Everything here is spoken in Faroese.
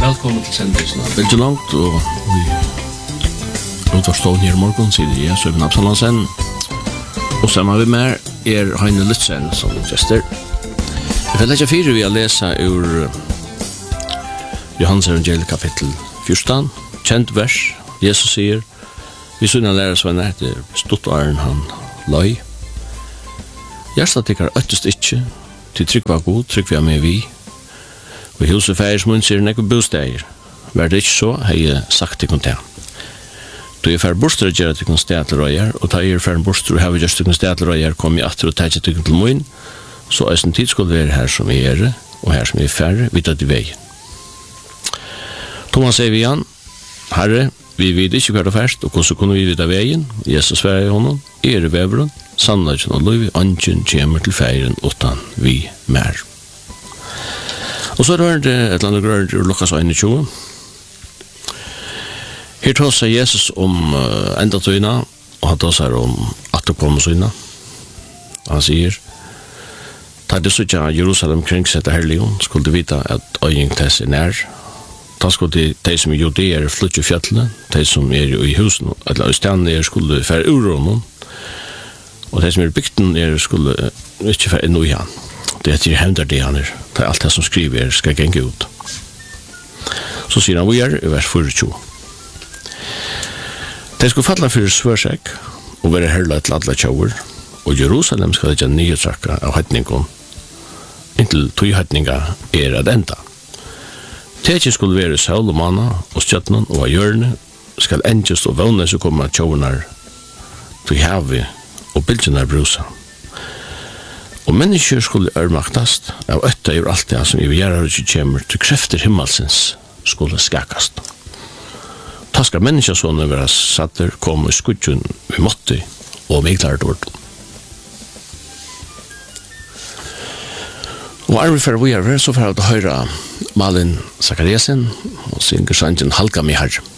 Velkommen til sendingen. Veldig langt, og vi utvarstående her i morgen, sier jeg, Søren Absalansen. Og sammen vi med Heine Lutzen som gjester. Jeg vil legge 4 vi har lese ur Johannes evangeliet kapittel 14, kjent vers. Jesus sier, vi sønner lærer seg nært, det stått åren han løy. Gjerstet tykker øttest ikke, til trygg var god, trygg var med vi. Og huset færes munn sier nekker bosteier. Vær det ikke så, har jeg sagt til kontent. Da jeg fær bostere gjør til kontent til røyer, og da jeg fær bostere har vi gjør til kontent til røyer, kom jeg atter og tætje til munn, så er sin tid skulle være her som er, og her som er færre, vidt til vei. Thomas sier vi igjen, Herre, vi vet ikke hva det først, og hvordan kunne vi vite veien? Jesus svarer i hånden, veveren, sannleggen og lov, angen kommer til feiren utan vi mer. Og så er det et eller annet grønt ur Lukas 21. Her tar seg Jesus om enda tøyna, og han tar seg om atterkommesøyna. Han sier, ta det så ikke Jerusalem kring seg til Herligon, skulle du vite at øyengtess er nær. Da skulle de som er judeer flytte i fjallene, de som er i husen, eller i stedene skulle fære urånen, og de som er i bygden skulle ikke fære inn i han. Det er hevnder det han det er alt det som skriver skal genge ut. Så sier han, vi i vers 24. De skulle falle for svørsek, og være herla til alle tjauer, og Jerusalem skal ikke nyhetsakke av høytningen, inntil tøyhøytninga at enda. Tetje skulle være saul og manna, og stjøttenen og av hjørne, skal endjest og vågne så kommer tjauernar til havet og bildjenar brusa. Og mennesker skulle ørmaktast av øtta i alt det som i gjerrar ikke kommer til krefter himmelsens skulle skakast. Ta skal mennesker sånne være satter, komme i skudjun vi måtte og meglar dård. Og er vi for vi så for å høre Malin Zakariasen og synger sangen Halka mi herre.